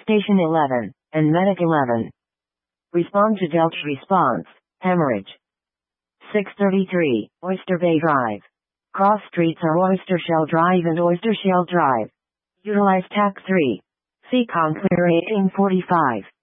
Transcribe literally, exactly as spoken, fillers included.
Station eleven, and Medic eleven. Respond to Delta response, hemorrhage. six thirty-three, Oyster Bay Drive. Cross streets are Oyster Shell Drive and Oyster Shell Drive. Utilize T A C three. Seacon clear eighteen forty-five.